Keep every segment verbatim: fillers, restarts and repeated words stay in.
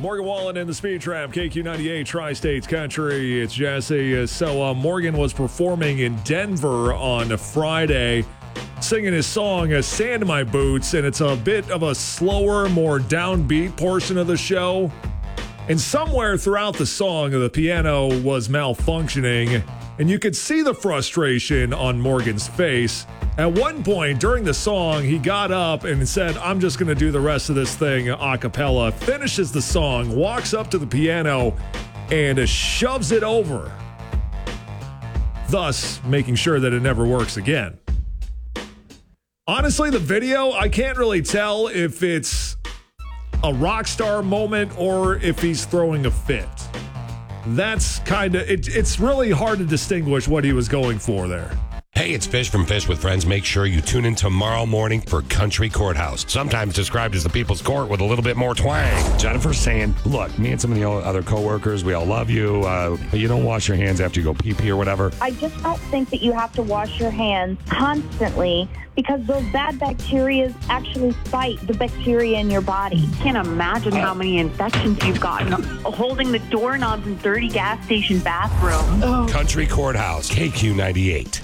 Morgan Wallen in the Speed Trap, K Q ninety-eight, Tri-States Country. It's Jesse. So uh, Morgan was performing in Denver on Friday, singing his song, uh, Sand in My Boots, and it's a bit of a slower, more downbeat portion of the show. And somewhere throughout the song, the piano was malfunctioning, and you could see the frustration on Morgan's face. At one point during the song, he got up and said, I'm just going to do the rest of this thing a cappella, finishes the song, walks up to the piano, and shoves it over, thus making sure that it never works again. Honestly, the video, I can't really tell if it's a rock star moment or if he's throwing a fit. That's kind of, it, it's really hard to distinguish what he was going for there. Hey, it's Fish from Fish with Friends. Make sure you tune in tomorrow morning for Country Courthouse, sometimes described as the People's Court with a little bit more twang. Jennifer's saying, look, me and some of the other coworkers, we all love you, uh, but you don't wash your hands after you go pee-pee or whatever. I just don't think that you have to wash your hands constantly because those bad bacteria actually fight the bacteria in your body. I can't imagine how many infections you've gotten holding the doorknobs in dirty gas station bathrooms. Oh. Country Courthouse, K Q ninety-eight.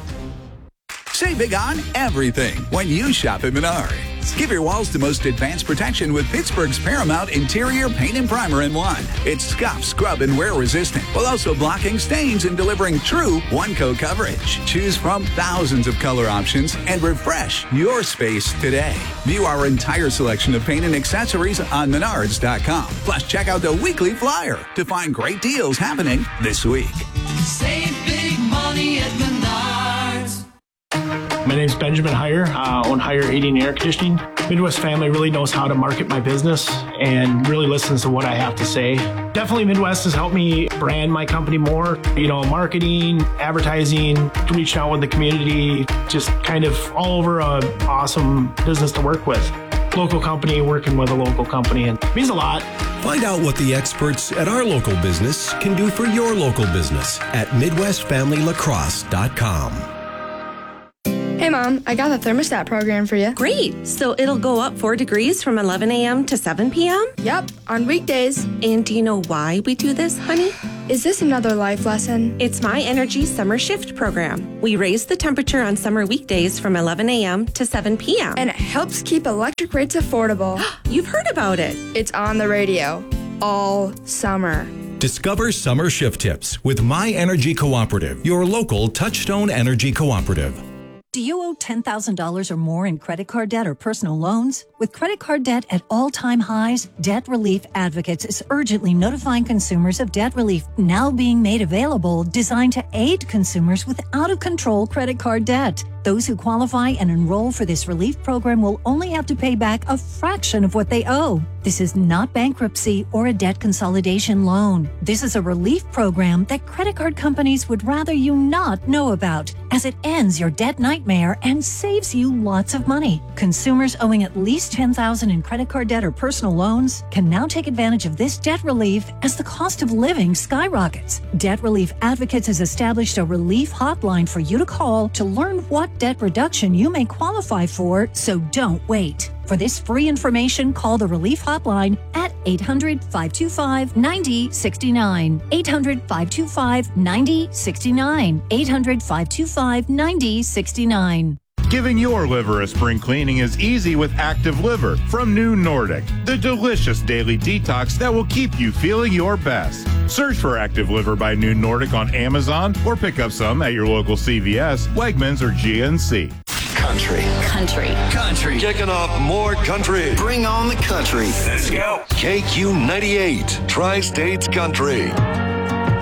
Save big on everything when you shop at Menards. Give your walls the most advanced protection with Pittsburgh's Paramount Interior Paint and Primer in one. It's scuff, scrub, and wear resistant, while also blocking stains and delivering true one-coat coverage. Choose from thousands of color options and refresh your space today. View our entire selection of paint and accessories on menards dot com. Plus, check out the weekly flyer to find great deals happening this week. Save big money at Menards. My name's Benjamin Heyer, uh, own Heyer Heating and Air Conditioning. Midwest Family really knows how to market my business and really listens to what I have to say. Definitely Midwest has helped me brand my company more. You know, marketing, advertising, reaching out with the community, just kind of all over a awesome business to work with. Local company working with a local company, and it means a lot. Find out what the experts at our local business can do for your local business at midwest family lacrosse dot com. Hey, Mom, I got the thermostat program for you. Great. So it'll go up four degrees from eleven a.m. to seven p.m.? Yep, on weekdays. And do you know why we do this, honey? Is this another life lesson? It's My Energy Summer Shift program. We raise the temperature on summer weekdays from eleven a.m. to seven p.m. And it helps keep electric rates affordable. You've heard about it. It's on the radio all summer. Discover summer shift tips with My Energy Cooperative, your local Touchstone Energy Cooperative. Do you owe ten thousand dollars or more in credit card debt or personal loans? With credit card debt at all-time highs, Debt Relief Advocates is urgently notifying consumers of debt relief now being made available, designed to aid consumers with out-of-control credit card debt. Those who qualify and enroll for this relief program will only have to pay back a fraction of what they owe. This is not bankruptcy or a debt consolidation loan. This is a relief program that credit card companies would rather you not know about, as it ends your debt nightmare and saves you lots of money. Consumers owing at least ten thousand dollars in credit card debt or personal loans can now take advantage of this debt relief as the cost of living skyrockets. Debt Relief Advocates has established a relief hotline for you to call to learn what debt reduction you may qualify for, so don't wait. For this free information, call the Relief Hotline at eight hundred, five two five, nine zero six nine. eight hundred, five two five, nine zero six nine. eight hundred, five two five, nine zero six nine. Giving your liver a spring cleaning is easy with Active Liver from New Nordic, the delicious daily detox that will keep you feeling your best. Search for Active Liver by New Nordic on Amazon or pick up some at your local C V S, Wegmans, or G N C. Country. Country. Country. Kicking off more country. Bring on the country. Let's go. K Q ninety-eight, Tri-States Country.